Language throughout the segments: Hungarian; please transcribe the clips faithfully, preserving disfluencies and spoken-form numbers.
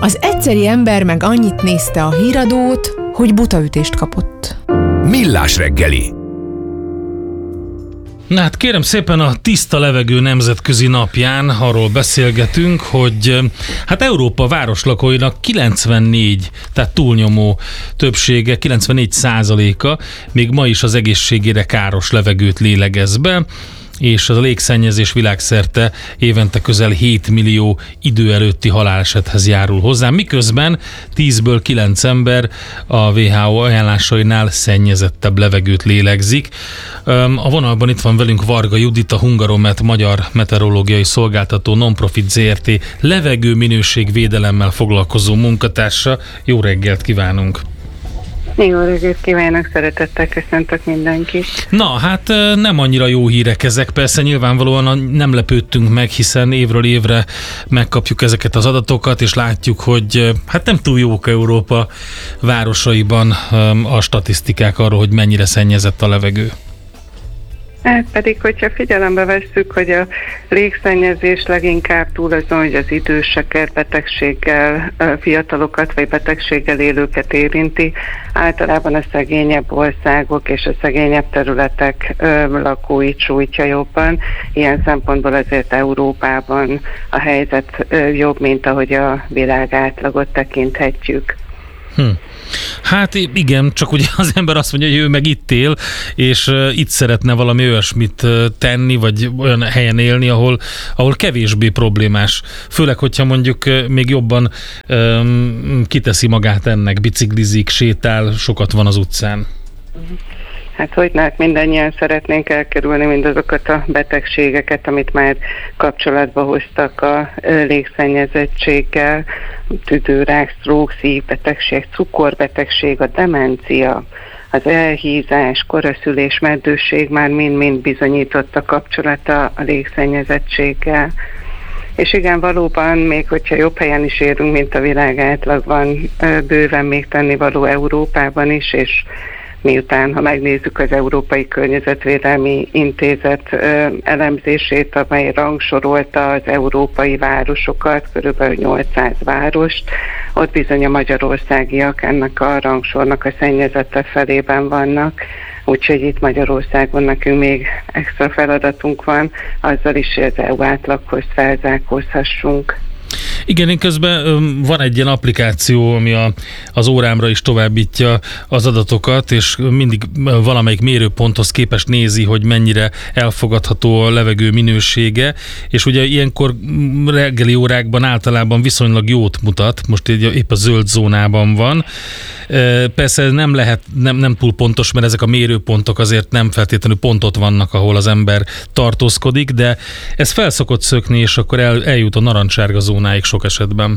Az egyszeri ember meg annyit nézte a híradót, hogy butaütést kapott. Millás reggeli. Na hát kérem szépen, a Tiszta Levegő Nemzetközi Napján arról beszélgetünk, hogy hát Európa városlakóinak kilencvennégy, tehát túlnyomó többsége, kilencvennégy százaléka még ma is az egészségére káros levegőt lélegez be, és az a légszennyezés világszerte évente közel hét millió idő előtti halálesethez járul hozzá, miközben tízből kilenc ember a dupla vé há o ajánlásainál szennyezettebb levegőt lélegzik. A vonalban itt van velünk Varga Judit, a Hungaromet Magyar Meteorológiai Szolgáltató Nonprofit zé er té levegőminőségvédelemmel foglalkozó munkatársa. Jó reggelt kívánunk! Jó reggelt kívánok, szeretettel köszöntök mindenkit. Na, hát nem annyira jó hírek ezek, persze nyilvánvalóan nem lepődtünk meg, hiszen évről évre megkapjuk ezeket az adatokat, és látjuk, hogy hát nem túl jók Európa városaiban a statisztikák arról, hogy mennyire szennyezett a levegő. Hát pedig, hogyha figyelembe vesszük, hogy a légszennyezés leginkább túl azon, hogy az időseket, betegséggel, fiatalokat vagy betegséggel élőket érinti, általában a szegényebb országok és a szegényebb területek lakóit sújtja jobban. Ilyen szempontból azért Európában a helyzet jobb, mint ahogy a világ átlagot tekinthetjük. Hm. Hát igen, csak ugye az ember azt mondja, hogy ő meg itt él, és uh, itt szeretne valami olyasmit uh, tenni, vagy olyan helyen élni, ahol, ahol kevésbé problémás. Főleg, hogyha mondjuk uh, még jobban um, kiteszi magát ennek, biciklizik, sétál, sokat van az utcán. Hát hogy hát mindannyian szeretnénk elkerülni mindazokat a betegségeket, amit már kapcsolatba hoztak a légszennyezettséggel, tüdőrák, stroke, szívbetegség, cukorbetegség, a demencia, az elhízás, koraszülés, meddőség már mind-mind bizonyított a kapcsolata a légszennyezettséggel. És igen, valóban, még hogyha jobb helyen is érünk, mint a világ átlag, van bőven még tennivaló Európában is, és miután, ha megnézzük az Európai Környezetvédelmi Intézet ö, elemzését, amely rangsorolta az európai városokat, körülbelül nyolcszáz várost, ott bizony a magyarországiak ennek a rangsornak a szennyezettebb felében vannak, úgyhogy itt Magyarországon nekünk még extra feladatunk van, azzal is, hogy az é u átlaghoz felzárkózhassunk. Igen, én közben van egy ilyen applikáció, ami a, az órámra is továbbítja az adatokat, és mindig valamelyik mérőponthoz képest nézi, hogy mennyire elfogadható a levegő minősége, és ugye ilyenkor reggeli órákban általában viszonylag jót mutat, most épp a zöld zónában van. Persze nem lehet, nem, nem túl pontos, mert ezek a mérőpontok azért nem feltétlenül pont ott vannak, ahol az ember tartózkodik, de ez fel szokott szökni, és akkor el, eljut a narancsárga zónáig sok esetben.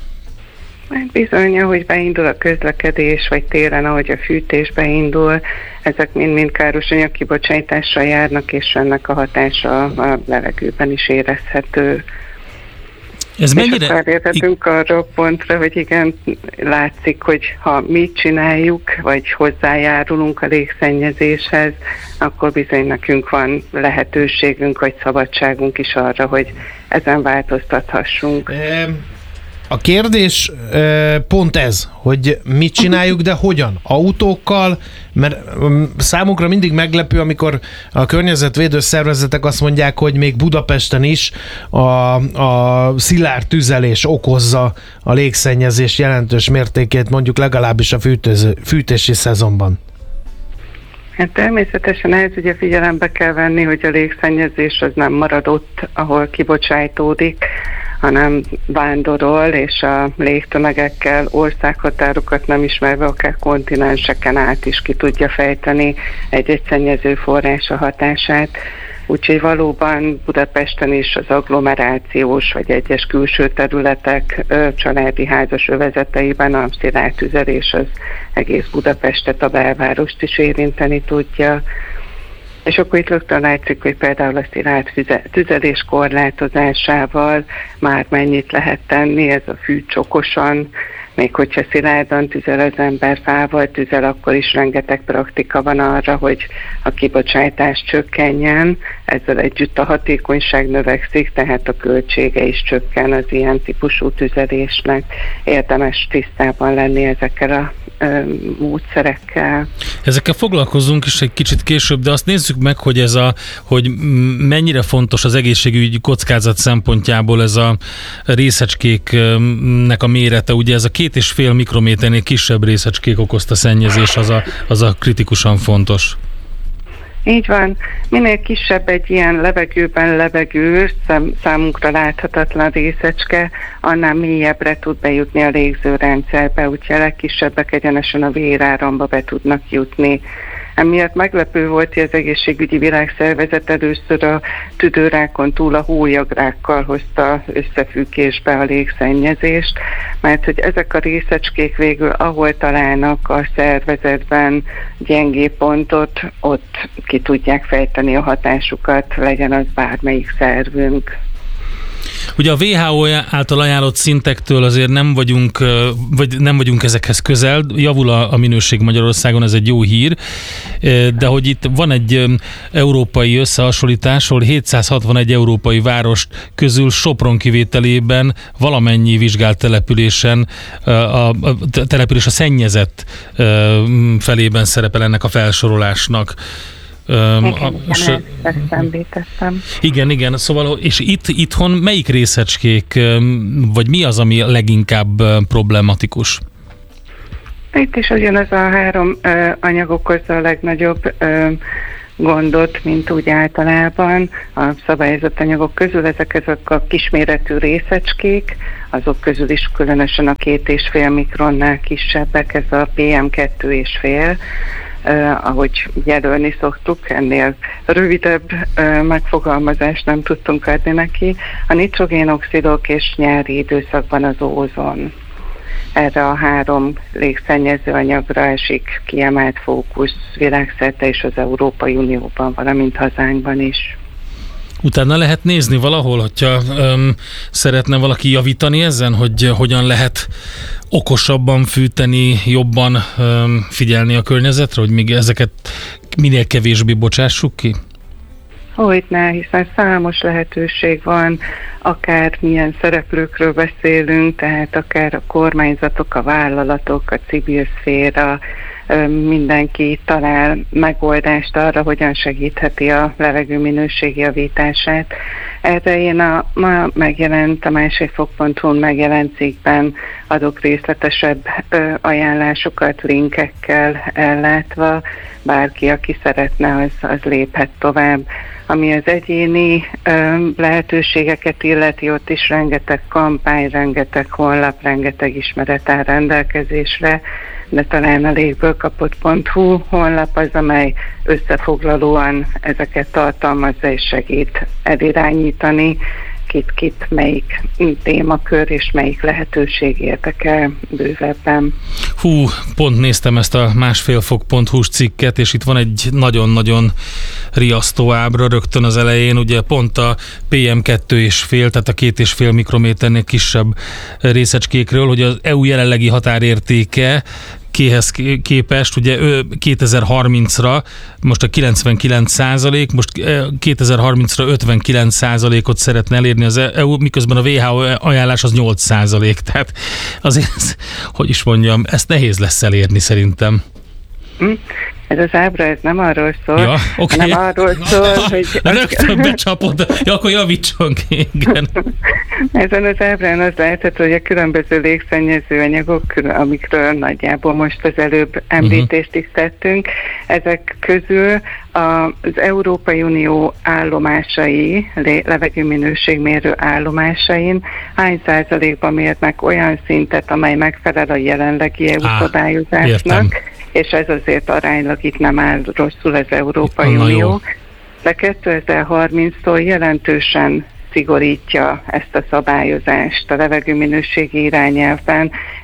Bizony, ahogy beindul a közlekedés, vagy télen, ahogy a fűtés beindul, ezek mind-mind káros anyagkibocsátással járnak, és ennek a hatása a levegőben is érezhető. Ez mennyire... És akkor érhetünk arra a pontra, hogy igen, látszik, hogy ha mit csináljuk, vagy hozzájárulunk a légszennyezéshez, akkor bizony nekünk van lehetőségünk, vagy szabadságunk is arra, hogy ezen változtathassunk. A kérdés pont ez, hogy mit csináljuk, de hogyan? Autókkal, mert számunkra mindig meglepő, amikor a környezetvédő szervezetek azt mondják, hogy még Budapesten is a, a szilárd tüzelés okozza a légszennyezés jelentős mértékét, mondjuk legalábbis a fűtöző, fűtési szezonban. Hát természetesen ehhez ugye figyelembe kell venni, hogy a légszennyezés az nem marad ott, ahol kibocsájtódik, hanem vándorol, és a légtömegekkel, országhatárokat nem ismerve, akár kontinenseken át is ki tudja fejteni egy-egy szennyező forrás a hatását. Úgyhogy valóban Budapesten is az agglomerációs vagy egyes külső területek családi házas övezeteiben a szilárd tüzelés az egész Budapestet, a belvárost is érinteni tudja. És akkor itt rögtön látszik, hogy például a szilárd tüzelés korlátozásával már mennyit lehet tenni, ez a fű csokosan még hogyha szilárdan tüzel az ember, fával tüzel, akkor is rengeteg praktika van arra, hogy a kibocsátás csökkenjen, ezzel együtt a hatékonyság növekszik, tehát a költsége is csökken az ilyen típusú tüzelésnek. Érdemes tisztában lenni ezekkel a ö, módszerekkel. Ezekkel foglalkozunk is egy kicsit később, de azt nézzük meg, hogy ez a, hogy mennyire fontos az egészségügyi kockázat szempontjából ez a részecskéknek a mérete. Ugye ez a két és fél mikrométernél kisebb részecskék okozta szennyezés, az a, az a kritikusan fontos. Így van. Minél kisebb egy ilyen levegőben levegő, szám, számunkra láthatatlan részecske, annál mélyebbre tud bejutni a légzőrendszerbe, úgyhogy a legkisebbek egyenesen a véráramba be tudnak jutni. Emiatt meglepő volt, hogy az Egészségügyi Világszervezet először a tüdőrákon túl a hólyagrákkal hozta összefüggésbe a légszennyezést, mert hogy ezek a részecskék végül ahol találnak a szervezetben gyengé pontot, ott ki tudják fejteni a hatásukat, legyen az bármelyik szervünk. Ugye a dupla vé há ó által ajánlott szintektől azért nem vagyunk, vagy nem vagyunk ezekhez közel, javul a, a minőség Magyarországon, ez egy jó hír, de hogy itt van egy európai összehasonlítás, ahol hétszázhatvanegy európai város közül Sopron kivételében valamennyi vizsgált településen, a, a település a szennyezett felében szerepel ennek a felsorolásnak. Igen, a, igen, ezt említettem. Igen, igen, szóval, és itt itthon melyik részecskék, vagy mi az, ami leginkább problematikus? Itt is ugyanaz a három ö, anyag okozza a legnagyobb ö, gondot, mint úgy általában a szabályozott anyagok közül. Ezek ezek a kisméretű részecskék, azok közül is különösen a két és fél mikronnál kisebbek, ez a pé em kettő és fél. Uh, ahogy jelölni szoktuk, ennél rövidebb uh, megfogalmazást nem tudtunk adni neki. A nitrogénoxidok és nyári időszakban az ózon. Erre a három légszennyező anyagra esik kiemelt fókusz világszerte és az Európai Unióban, valamint hazánkban is. Utána lehet nézni valahol, hogyha um, szeretne valaki javítani ezen, hogy hogyan lehet okosabban fűteni, jobban um, figyelni a környezetre, hogy még ezeket minél kevésbé bocsássuk ki? Hogyne, hiszen számos lehetőség van, akár milyen szereplőkről beszélünk, tehát akár a kormányzatok, a vállalatok, a civil szféra, mindenki talál megoldást arra, hogyan segítheti a levegő minőség javítását. Erre én a ma megjelent, a másodfok pont hu-n megjelent cikkben adok részletesebb ö, ajánlásokat linkekkel ellátva, bárki, aki szeretne, az, az léphet tovább. Ami az egyéni ö, lehetőségeket illeti, ott is rengeteg kampány, rengeteg honlap, rengeteg ismeret áll rendelkezésre, de talán a légből kapott pont hu honlap az, amely összefoglalóan ezeket tartalmazza és segít elirányítani, kit-kit melyik témakör és melyik lehetőség érdekel bővebben. Hú, pont néztem ezt a másfélfok pont hu-s cikket, és itt van egy nagyon-nagyon riasztó ábra rögtön az elején, ugye pont a pé em kettő és fél, tehát a két és fél mikrométernél kisebb részecskékről, hogy az é u jelenlegi határértéke kéhez képest, ugye kétezer-harmincra most a kilencvenkilenc százalék, most kétezer-harmincra ötvenkilenc százalékot szeretne elérni az é u, miközben a dupla vé há ó ajánlás az nyolc százalék, tehát azért, hogy is mondjam, ezt nehéz lesz elérni szerintem. Ez az ábra, ez nem arról szól, ja, okay. nem arról szól, hogy... Rögtön becsapod, ja, akkor javítson ki, igen. Ezen az ábrán az látható, hogy a különböző légszennyező anyagok, amikről nagyjából most az előbb említést is tettünk, ezek közül az Európai Unió állomásai, levegőminőségmérő állomásain hány százalékban mérnek olyan szintet, amely megfelel a jelenlegi é u szabályozásnak, és ez azért aránylag itt nem áll rosszul az Európai Na Unió, jó. de kétezer-harminctól jelentősen szigorítja ezt a szabályozást. A levegőminőségi irányelvben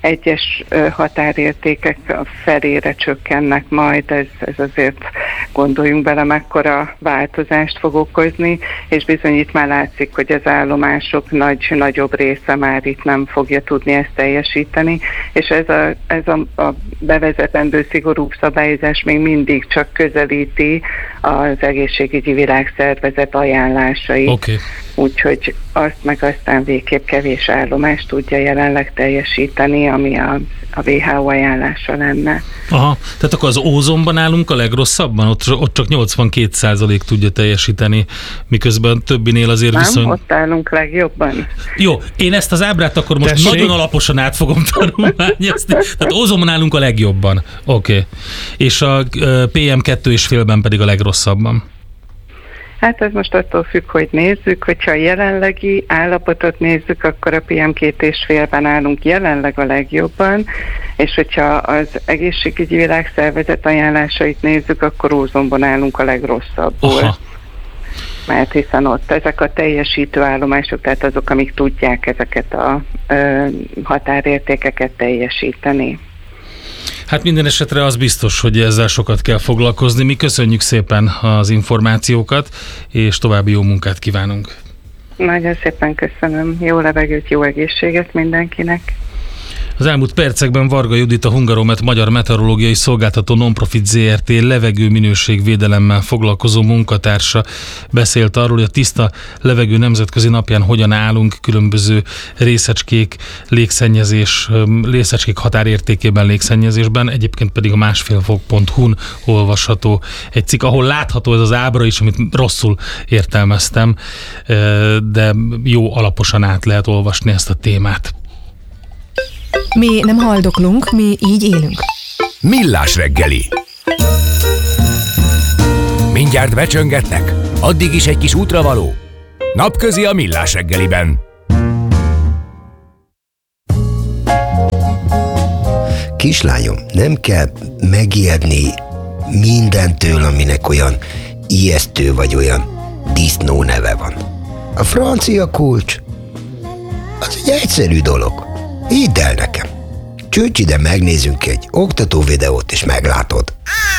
egyes határértékek felére csökkennek majd, ez, ez azért gondoljunk bele, mekkora változást fog okozni, és bizony itt már látszik, hogy az állomások nagy, nagyobb része már itt nem fogja tudni ezt teljesíteni, és ez a, ez a, a bevezetendő szigorúbb szabályozás még mindig csak közelíti az egészségügyi világszervezet ajánlásait. Okay. Úgyhogy azt meg aztán végképp kevés állomást tudja jelenleg teljesíteni, ami a, a vé há o ajánlása lenne. Aha, tehát akkor az ózonban állunk a legrosszabban? Ott, ott csak nyolcvankét százalék tudja teljesíteni, miközben többinél azért Nem, viszont... ott állunk legjobban. Jó, én ezt az ábrát akkor most Tessék? nagyon alaposan át fogom tanulmányozni. Tehát ózonban állunk a legjobban. Oké. Okay. És a pé em kettő és félben pedig a legrosszabban. Hát ez most attól függ, hogy nézzük, hogyha a jelenlegi állapotot nézzük, akkor a pé em kettő és félben állunk jelenleg a legjobban, és hogyha az egészségügyi világszervezet ajánlásait nézzük, akkor ózonban állunk a legrosszabbul. Aha. Mert hiszen ott ezek a teljesítő állomások, tehát azok, amik tudják ezeket a ö, határértékeket teljesíteni. Hát minden esetre az biztos, hogy ezzel sokat kell foglalkozni. Mi köszönjük szépen az információkat, és további jó munkát kívánunk. Nagyon szépen köszönöm. Jó levegőt, jó egészséget mindenkinek. Az elmúlt percekben Varga Judit, a Hungaromet Magyar Meteorológiai Szolgáltató Nonprofit zé er té levegőminőségvédelemmel foglalkozó munkatársa beszélt arról, hogy a tiszta levegő nemzetközi napján hogyan állunk különböző részecskék légszennyezés, részecskék határértékében légszennyezésben, egyébként pedig a másfél fok pont hu-n olvasható egy cikk, ahol látható ez az ábra is, amit rosszul értelmeztem, de jó alaposan át lehet olvasni ezt a témát. Mi nem haldoklunk, mi így élünk. Millás reggeli. Mindjárt becsöngetnek, addig is egy kis útravaló. Napközi a Millás reggeliben. Kislányom, nem kell megijedni mindentől, aminek olyan ijesztő vagy olyan disznó neve van. A francia kulcs az egy egyszerű dolog. Hidd el nekem. Csücs ide, megnézzünk egy oktató videót, és meglátod.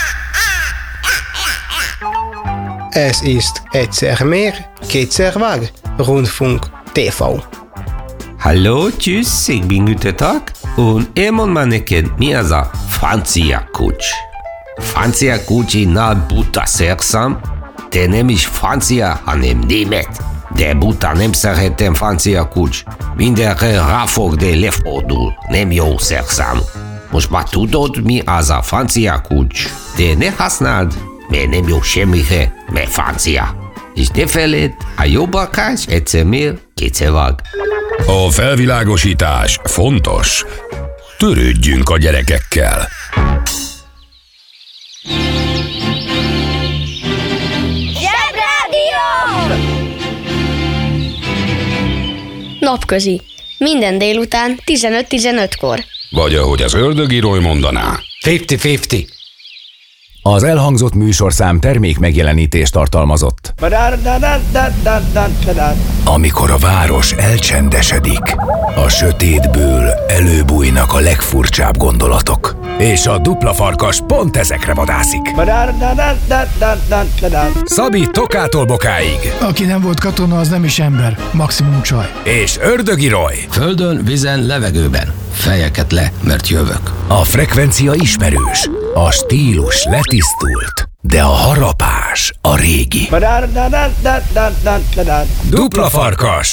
Ez ist egyszer mehr, kétszer vág, Rundfunk té vé. Hallo, tschüss, ich bin Gütetag und ich mond mal neked, mi az a francia kulcs? Francia kulcsinál buta szerszám, de nem is francia, hanem német. De buta nem szeretem francia kulcs. Mindenre ráfog, de lefordul. Nem jó szerszám. Most már tudod, mi az a francia kulcs. De ne használd, mert nem jó semmire, mert francia. És ne feled, a jó bakás egyszer mér, kétszer vág. A felvilágosítás fontos. Törődjünk a gyerekekkel. Napközi. Minden délután tizenöt-tizenötkor. Vagy ahogy az ördögírói mondaná. ötven-ötven. Az elhangzott műsorszám termék megjelenítést tartalmazott. Amikor a város elcsendesedik, a sötétből előbújnak a legfurcsább gondolatok. És a dupla farkas pont ezekre vadászik. Szabi Tokától Bokáig. Aki nem volt katona, az nem is ember. Maximum csaj. És Ördögi Roy. Földön, vízen, levegőben. Fejeket le, mert jövök. A frekvencia ismerős, a stílus letisztult, de a harapás a régi. Dupla farkas.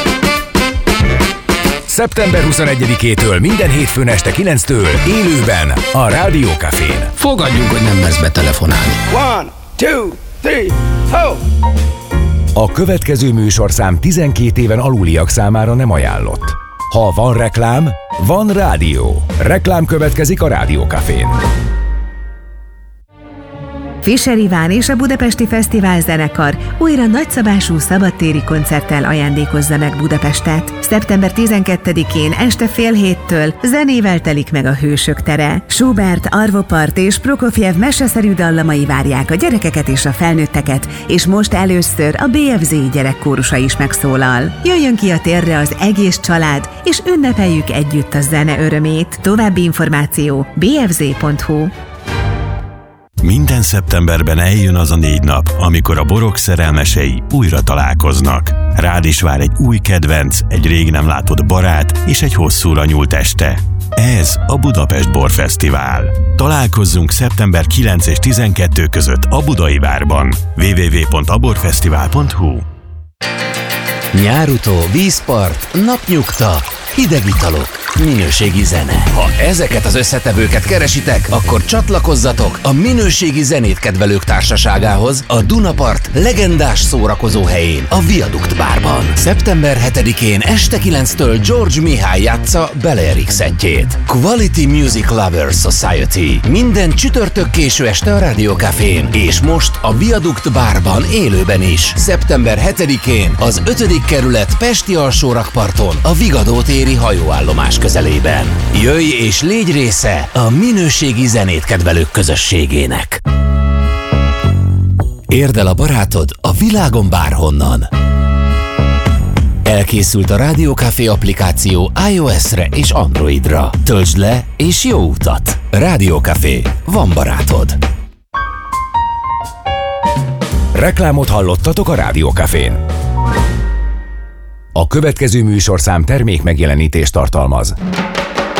szeptember huszonegyedikétől minden hétfőn este kilenctől élőben a Rádió Cafén. Fogadjunk, hogy nem mersz betelefonálni. One, two, three, four. A következő műsorszám tizenkét éven aluliak számára nem ajánlott. Ha van reklám, van rádió. Reklám következik a Rádió Cafén. Fischer Iván és a Budapesti Fesztivál Zenekar újra nagyszabású szabadtéri koncerttel ajándékozza meg Budapestet. szeptember tizenkettedikén este fél héttől zenével telik meg a Hősök tere. Schubert, Arvo Part és Prokofjev meseszerű dallamai várják a gyerekeket és a felnőtteket, és most először a bé ef zé gyerekkórusa is megszólal. Jöjjön ki a térre az egész család, és ünnepeljük együtt a zene örömét. További információ bé ef zé pont hu. Minden szeptemberben eljön az a négy nap, amikor a borok szerelmesei újra találkoznak. Rád is vár egy új kedvenc, egy rég nem látott barát és egy hosszúra nyúlt este. Ez a Budapest Borfesztivál. Találkozzunk szeptember kilenc és tizenkettő között a Budai Várban. double-u double-u double-u pont aborfesztivál pont hu. Nyárutó, vízpart, napnyugta, hideg italok, minőségi zene. Ha ezeket az összetevőket keresitek, akkor csatlakozzatok a minőségi zenét kedvelők társaságához a Dunapart legendás szórakozó helyén, a Viadukt Bárban. szeptember hetedikén este kilenctől George Mihály játsza Belerik szettjét. Quality Music Lovers Society. Minden csütörtök késő este a Rádió Cafén, és most a Viadukt Bárban élőben is. szeptember hetedikén az ötödik kerület Pesti alsórakparton, a Vigadó téri hajóállomás közelében. Jöjj és légy része a minőségi zenét kedvelők közösségének. Érd el a barátod a világon bárhonnan. Elkészült a Rádió Café applikáció iOS-re és Androidra. Töltsd le és jó utat! Rádió Café. Van barátod. Reklámot hallottatok a Rádió Cafén. A következő műsorszám termék megjelenítést tartalmaz.